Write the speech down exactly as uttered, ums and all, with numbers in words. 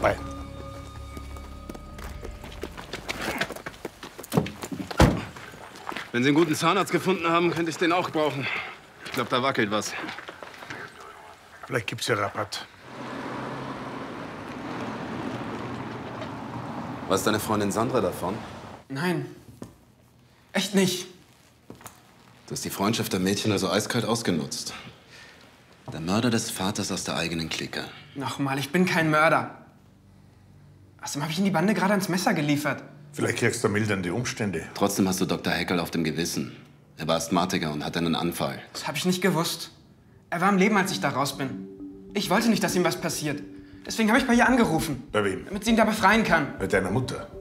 vorbei. Wenn Sie einen guten Zahnarzt gefunden haben, könnte ich den auch brauchen. Ich glaube, da wackelt was. Vielleicht gibt's ja Rabatt. Weiß deine Freundin Sandra davon? Nein. Echt nicht. Du hast die Freundschaft der Mädchen also eiskalt ausgenutzt. Der Mörder des Vaters aus der eigenen Clique. Nochmal, ich bin kein Mörder. Außerdem habe ich in die Bande gerade ans Messer geliefert. Vielleicht kriegst du mildernde Umstände. Trotzdem hast du Doktor Heckerl auf dem Gewissen. Er war Asthmatiker und hatte einen Anfall. Das habe ich nicht gewusst. Er war am Leben, als ich da raus bin. Ich wollte nicht, dass ihm was passiert. Deswegen habe ich bei ihr angerufen. Bei wem? Damit sie ihn da befreien kann. Bei deiner Mutter.